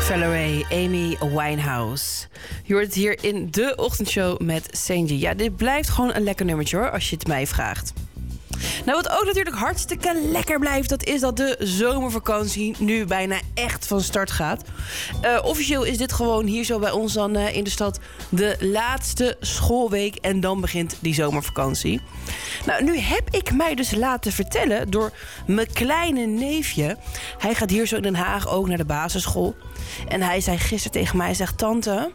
Valerie, Amy Winehouse. Je hoort het hier in de ochtendshow met Sanji. Ja, dit blijft gewoon een lekker nummertje hoor, als je het mij vraagt. Nou, wat ook natuurlijk hartstikke lekker blijft, dat is dat de zomervakantie nu bijna echt van start gaat. Officieel is dit gewoon hier zo bij ons dan in de stad de laatste schoolweek en dan begint die zomervakantie. Nou, nu heb ik mij dus laten vertellen door mijn kleine neefje. Hij gaat hier zo in Den Haag ook naar de basisschool. En hij zei gisteren tegen mij, hij zegt, tante,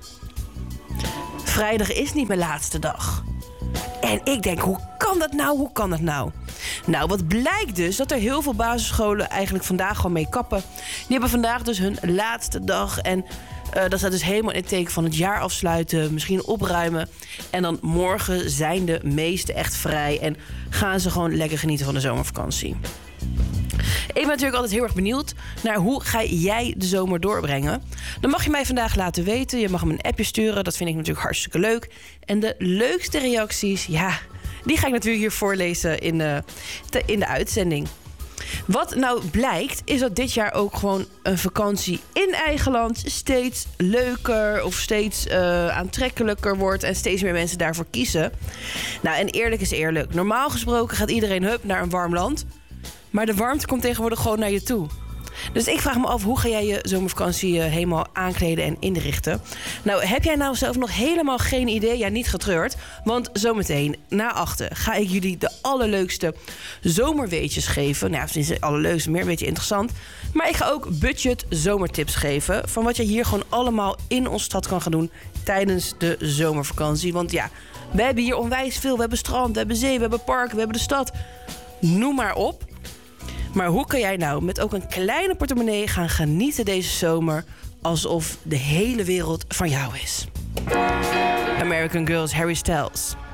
vrijdag is niet mijn laatste dag. En ik denk, hoe kan dat nou? Hoe kan dat nou? Nou, wat blijkt dus, dat er heel veel basisscholen eigenlijk vandaag gewoon mee kappen. Die hebben vandaag dus hun laatste dag. En dat staat dus helemaal in het teken van het jaar afsluiten, misschien opruimen. En dan morgen zijn de meesten echt vrij en gaan ze gewoon lekker genieten van de zomervakantie. Ik ben natuurlijk altijd heel erg benieuwd naar hoe ga jij de zomer doorbrengen. Dan mag je mij vandaag laten weten. Je mag me een appje sturen. Dat vind ik natuurlijk hartstikke leuk. En de leukste reacties, ja, die ga ik natuurlijk hier voorlezen in de uitzending. Wat nou blijkt, is dat dit jaar ook gewoon een vakantie in eigen land steeds leuker of steeds aantrekkelijker wordt en steeds meer mensen daarvoor kiezen. Nou, en eerlijk is eerlijk. Normaal gesproken gaat iedereen naar een warm land. Maar de warmte komt tegenwoordig gewoon naar je toe. Dus ik vraag me af, hoe ga jij je zomervakantie helemaal aankleden en inrichten? Nou, heb jij nou zelf nog helemaal geen idee? Ja, niet getreurd. Want zometeen, na 8, ga ik jullie de allerleukste zomerweetjes geven. Nou, het is het allerleukste, meer een beetje interessant. Maar ik ga ook budget zomertips geven. Van wat je hier gewoon allemaal in onze stad kan gaan doen tijdens de zomervakantie. Want ja, we hebben hier onwijs veel. We hebben strand, we hebben zee, we hebben park, we hebben de stad. Noem maar op. Maar hoe kan jij nou met ook een kleine portemonnee gaan genieten deze zomer alsof de hele wereld van jou is? American Girls, Harry Styles.